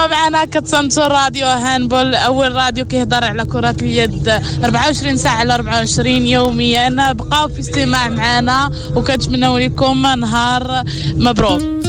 كما معنا كتصنتو راديو هانبول، أول راديو كيهضر على كرة اليد 24 ساعة على 24 يوميا. بقاو في استماع معنا وكنتمنوا لكم نهار مبروك.